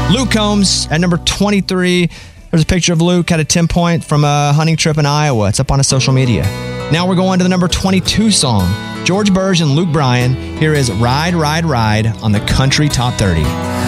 Luke Combs at number 23. There's a picture of Luke at a 10-point from a hunting trip in Iowa. It's up on his social media. Now we're going to the number 22 song. George Burge and Luke Bryan. Here is Ride, Ride, Ride on the Country Top 30.